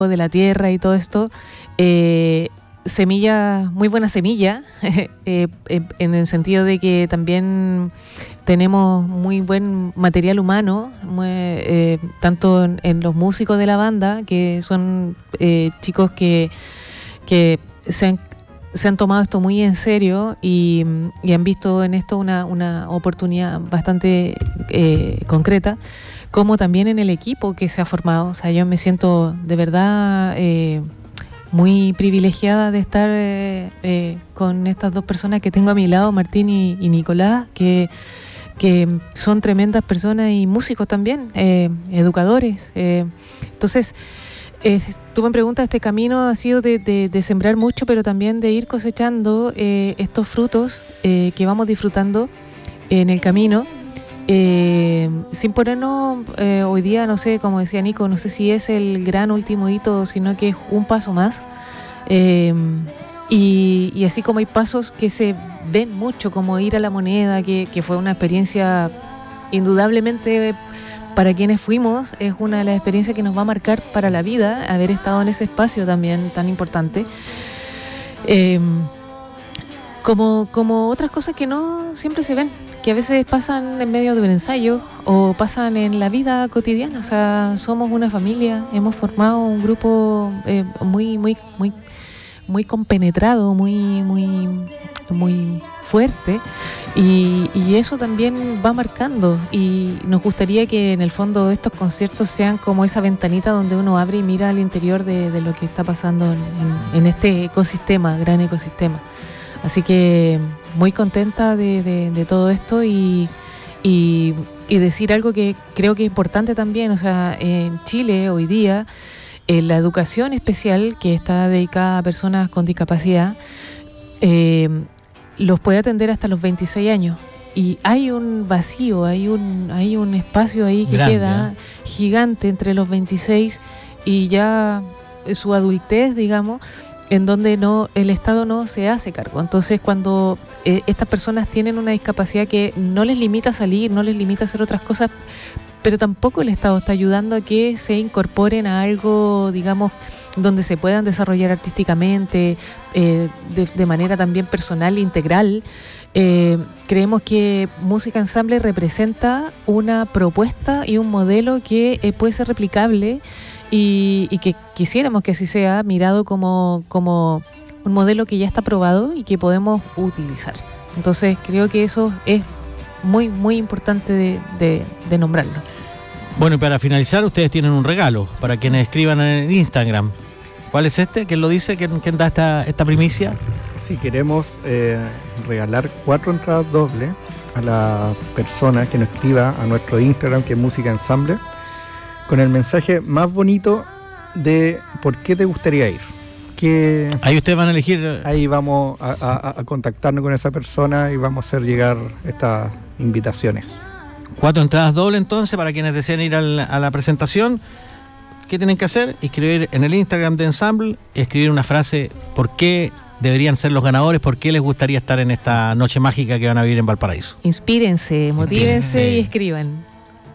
de la tierra y todo esto, semilla, muy buena semilla, en el sentido de que también tenemos muy buen material humano, tanto en los músicos de la banda, que son chicos que se han tomado esto muy en serio y han visto en esto una oportunidad bastante concreta, como también en el equipo que se ha formado. O sea, yo me siento de verdad muy privilegiada de estar con estas dos personas que tengo a mi lado, Martín y Nicolás, que son tremendas personas y músicos también, educadores. Entonces, tú me preguntas, este camino ha sido de sembrar mucho, pero también de ir cosechando estos frutos que vamos disfrutando en el camino, sin ponernos hoy día, no sé, como decía Nico, no sé si es el gran último hito, sino que es un paso más. Y así como hay pasos que se ven mucho, como ir a La Moneda, que fue una experiencia indudablemente, para quienes fuimos, es una de las experiencias que nos va a marcar para la vida, haber estado en ese espacio también tan importante. Como otras cosas que no siempre se ven, que a veces pasan en medio de un ensayo o pasan en la vida cotidiana. O sea, somos una familia, hemos formado un grupo muy compenetrado, muy fuerte, y eso también va marcando, y nos gustaría que en el fondo estos conciertos sean como esa ventanita donde uno abre y mira al interior de lo que está pasando en este ecosistema, gran ecosistema. Así que muy contenta de todo esto y decir algo que creo que es importante también. O sea, en Chile hoy día la educación especial, que está dedicada a personas con discapacidad, los puede atender hasta los 26 años. Y hay un vacío, hay un espacio ahí que grande, queda gigante entre los 26 y ya su adultez, digamos, en donde el Estado no se hace cargo. Entonces, cuando estas personas tienen una discapacidad que no les limita a salir, no les limita a hacer otras cosas, pero tampoco el Estado está ayudando a que se incorporen a algo, digamos, donde se puedan desarrollar artísticamente, de manera también personal e integral. Creemos que Música Ensamble representa una propuesta y un modelo que puede ser replicable y que quisiéramos que así sea, mirado como un modelo que ya está probado y que podemos utilizar. Entonces creo que eso es muy, muy importante de nombrarlo. Bueno, y para finalizar, ustedes tienen un regalo para quienes escriban en el Instagram. ¿Cuál es este? ¿Quién lo dice? ¿Quién da esta primicia? Sí, queremos regalar 4 entradas dobles a la persona que nos escriba a nuestro Instagram, que es Música Ensamble, con el mensaje más bonito de por qué te gustaría ir. Ahí ustedes van a elegir. Ahí vamos a contactarnos con esa persona y vamos a hacer llegar estas invitaciones. 4 entradas dobles entonces para quienes deseen ir a la presentación. ¿Qué tienen que hacer? Escribir en el Instagram de Ensamble, escribir una frase, por qué deberían ser los ganadores, por qué les gustaría estar en esta noche mágica que van a vivir en Valparaíso. Inspírense, motívense y escriban.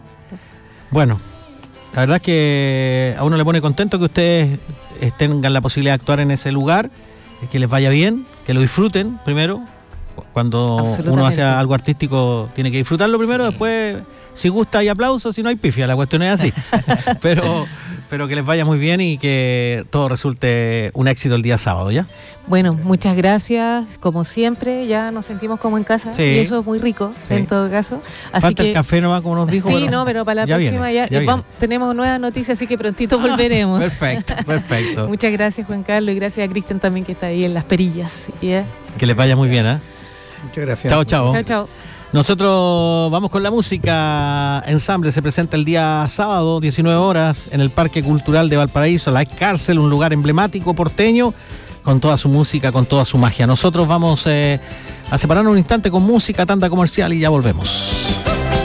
Bueno, la verdad es que a uno le pone contento que ustedes tengan la posibilidad de actuar en ese lugar, que les vaya bien, que lo disfruten primero. Cuando uno hace algo artístico tiene que disfrutarlo primero, sí. Después si gusta hay aplausos, si no hay pifia, la cuestión es así. pero que les vaya muy bien y que todo resulte un éxito el día sábado, ¿ya? Bueno, muchas gracias, como siempre, ya nos sentimos como en casa, sí. Y eso es muy rico, sí. En todo caso. Así falta que, el café nomás, como nos dijo. Sí, bueno, no, pero para la próxima ya tenemos nuevas noticias, así que prontito volveremos. Perfecto. Muchas gracias, Juan Carlos, y gracias a Cristian también, que está ahí en las perillas. ¿Yeah? Que les vaya muy bien, ¿eh? Muchas gracias. Chao. Nosotros vamos con la música. Ensamble se presenta el día sábado, 19 horas, en el Parque Cultural de Valparaíso, la Cárcel, un lugar emblemático porteño, con toda su música, con toda su magia. Nosotros vamos a separarnos un instante con música, tanda comercial, y ya volvemos.